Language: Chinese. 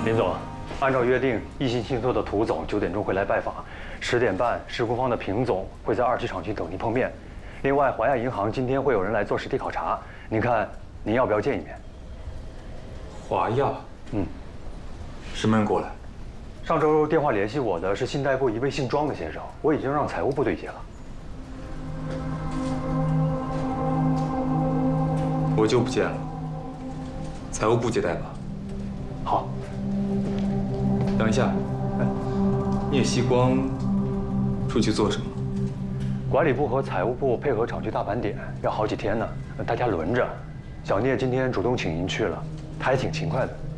林总，按照约定，一星星座的涂总9点钟会来拜访，10点半，施工方的平总会在2区厂区等您碰面。另外，华亚银行今天会有人来做实地考察，您看您要不要见一面？ 华亚，什么人过来？ 上周电话联系我的是信贷部一位姓庄的先生，我已经让财务部对接了。 我就不见了，财务部接待吧。 好。 等一下，聂曦光出去做什么？ 管理部和财务部配合厂区大盘点，要好几天呢，大家轮着。小聂今天主动请您去了，他还挺勤快的。